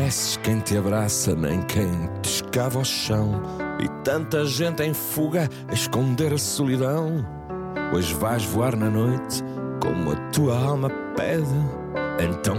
pareces quem te abraça, nem quem te escava ao chão. E tanta gente em fuga a esconder a solidão. Hoje vais voar na noite como a tua alma pede. Então